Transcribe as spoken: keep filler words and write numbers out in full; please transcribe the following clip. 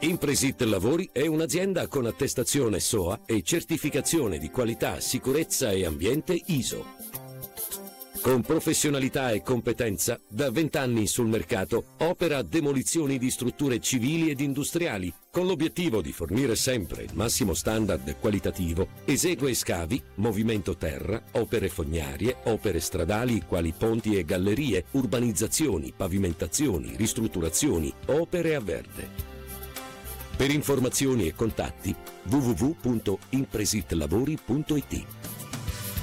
Impresit Lavori è un'azienda con attestazione S O A e certificazione di qualità, sicurezza e ambiente I S O. Con professionalità e competenza, da vent'anni sul mercato, opera demolizioni di strutture civili ed industriali, con l'obiettivo di fornire sempre il massimo standard qualitativo. Esegue scavi, movimento terra, opere fognarie, opere stradali quali ponti e gallerie, urbanizzazioni, pavimentazioni, ristrutturazioni, opere a verde. Per informazioni e contatti w w w punto impresitlavori punto i t.